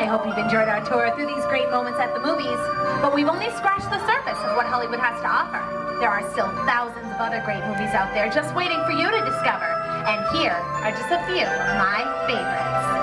hope you've enjoyed our tour through these great moments at the movies, but we've only scratched the surface of what Hollywood has to offer. There are still thousands of other great movies out there just waiting for you to discover, and here are just a few of my favorites.